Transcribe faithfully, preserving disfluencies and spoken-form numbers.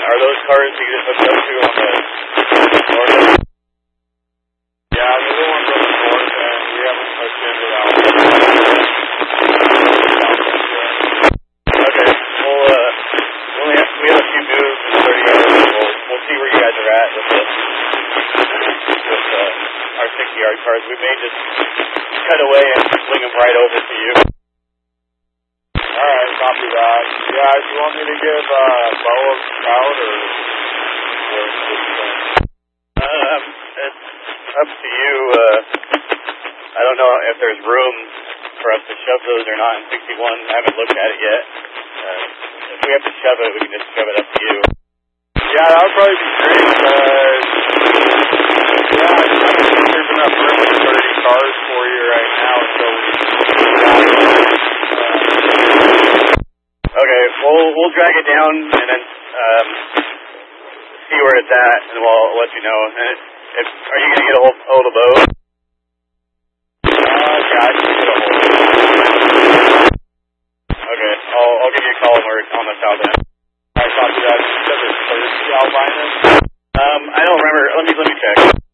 are those cars that you just hooked up to on the north end? Yeah, they're the ones on the north end. We haven't hooked into that one. Okay, well, uh, we only have, we have a few moves in thirty yards, so we'll, we'll see where you guys are at with this, with uh, our sixty yard cars. We may just cut away and swing them right over to you. Alright, copy that. Yeah, do you want me to give uh, Bo a shout, or what do you think? Um, it's up to you. Uh, I don't know if there's room for us to shove those or not in sixty-one. I haven't looked at it yet. Uh, if we have to shove it, we can just shove it up to you. Yeah, that would probably be great, because, yeah, I don't think there's enough room for thirty cars for you right now until we Okay, we'll we'll drag it down and then um, see where it's at, and we'll let you know. And if, if are you gonna get a hold, hold of Bo? Uh, yeah, I can get a hold of it. Okay, I'll I'll give you a call when we're on the south end. I copy that. You said there's thirty albinos? Um, I don't remember. Let me let me check.